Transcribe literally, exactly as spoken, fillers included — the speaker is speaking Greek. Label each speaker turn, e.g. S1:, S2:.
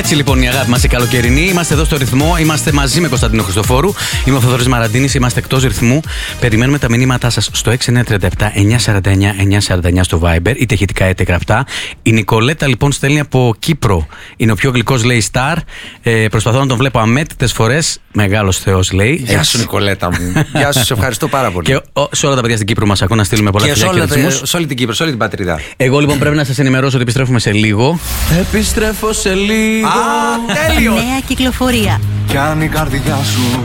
S1: Έτσι λοιπόν η αγάπη μας η καλοκαιρινή. Είμαστε εδώ στο ρυθμό. Είμαστε μαζί με Κωνσταντίνο Χριστοφόρου. Είμαι ο Θοδωρής Μαραντίνης. Είμαστε εκτός ρυθμού. Περιμένουμε τα μηνύματά σας στο έξι εννιά τρία επτά εννιά τέσσερα εννιά εννιά τέσσερα εννιά στο Viber, είτε ηχητικά είτε γραπτά. Η Νικολέτα λοιπόν στέλνει από Κύπρο. Είναι ο πιο γλυκός, λέει, Σταρ. Ε, προσπαθώ να τον βλέπω αμέτρητες φορές. Μεγάλος Θεός, λέει.
S2: Γεια σου, Νικολέτα μου. Γεια σου, σε ευχαριστώ πάρα πολύ.
S1: Και ο, σε όλα τα παιδιά στην Κύπρο μας ακούνε να στείλουμε πολλά φιλιά και χαιρετισμούς.
S2: Σε όλη την Κύπρο, σε όλη την πατρίδα.
S1: Εγώ λοιπόν πρέπει να σας ενημερώσω ότι επιστρέφουμε σε λίγο. Επιστρέφω σε λίγο.
S2: Α, τέλειο!
S3: Νέα κυκλοφορία.
S4: Κι αν η καρδιά σου